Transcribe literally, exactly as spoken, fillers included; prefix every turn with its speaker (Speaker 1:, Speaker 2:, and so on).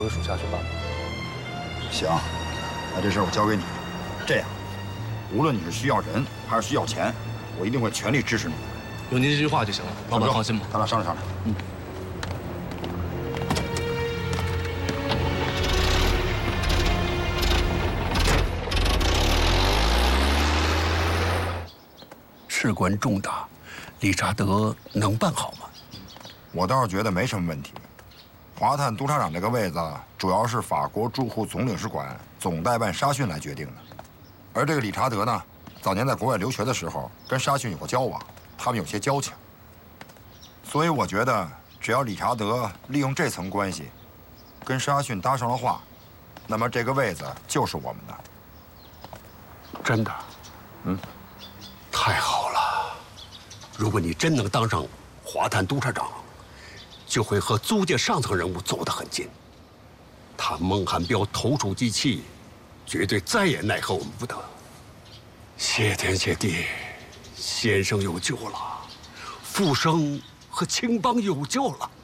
Speaker 1: 回属下去办吧。
Speaker 2: 行，那这事儿我交给你。这样，无论你是需要人还是需要钱，我一定会全力支持你。
Speaker 1: 有您这句话就行了，老板放心吧。
Speaker 2: 咱俩商量商量。嗯。
Speaker 3: 事关重大，理查德能办好吗？
Speaker 2: 我倒是觉得没什么问题。华探督察长这个位子，主要是法国驻沪总领事馆总代办沙逊来决定的。而这个理查德呢，早年在国外留学的时候，跟沙逊有过交往，他们有些交情。所以我觉得，只要理查德利用这层关系，跟沙逊搭上了话，那么这个位子就是我们的。
Speaker 3: 真的？嗯。太好了！如果你真能当上华探督察长，就会和租界上层人物走得很近。他孟汉彪投鼠忌器，绝对再也奈何我们不得。谢天谢地，先生有救了，富生和青帮有救了。